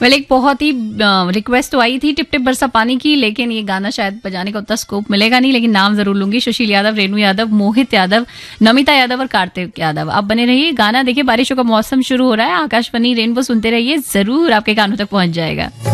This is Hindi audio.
वेल एक बहुत ही रिक्वेस्ट तो आई थी टिप टिप बरसा पानी की, लेकिन ये गाना शायद बजाने का उतना स्कोप मिलेगा नहीं, लेकिन नाम जरूर लूंगी। सुशील यादव, रेणु यादव, मोहित यादव, नमिता यादव और कार्तिक यादव। आप बने रहिए, गाना देखिए, बारिशों का मौसम शुरू हो रहा है, आकाशवाणी रेनबो सुनते रहिए, जरूर आपके कानों तक पहुंच जाएगा।